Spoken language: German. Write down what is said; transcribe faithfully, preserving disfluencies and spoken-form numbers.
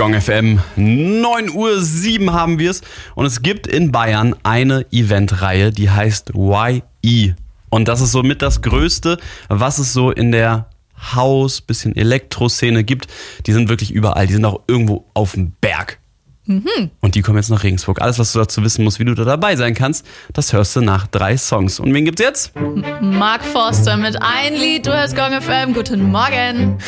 Gong F M. neun Uhr sieben haben wir es. Und es gibt in Bayern eine Eventreihe, die heißt Y E. Und das ist somit das Größte, was es so in der Haus-, bisschen Elektro-Szene gibt. Die sind wirklich überall. Die sind auch irgendwo auf dem Berg. Mhm. Und die kommen jetzt nach Regensburg. Alles, was du dazu wissen musst, wie du da dabei sein kannst, das hörst du nach drei Songs. Und wen gibt's jetzt? Mark Forster mit Ein Lied. Du hörst Gong F M. Guten Morgen.